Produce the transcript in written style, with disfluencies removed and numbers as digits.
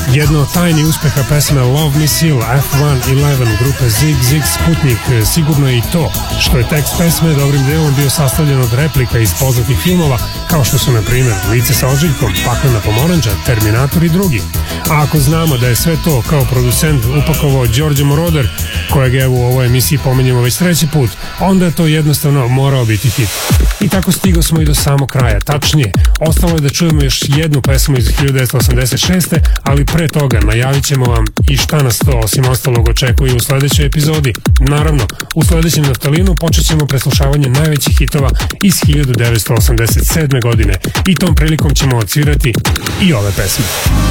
Jedno od tajni uspeha pesme Love Me Seal F111 grupe Zig Zig Sputnik sigurno je i to što je tekst pesme dobrim delom bio sastavljen od replika iz poznatih filmova kao što su na primjer Lice sa ožiljkom, Paklena pomoranđa, Terminator i drugi. A ako znamo da je sve to kao producent upakovao Đorđe Moroder, kojeg evo u ovoj emisiji pominjemo već treći put, onda je to jednostavno morao biti hit. I tako stigao smo i do samog kraja, tačnije, ostalo je da čujemo još jednu pesmu iz 1986. ali pre toga najavit ćemo vam i šta nas to osim ostalog očekuje u sledećoj epizodi. Naravno, u sledećem Naftalinu počet ćemo preslušavanje najvećih hitova iz 1987. godine i tom prilikom ćemo odsvirati i ove pesme.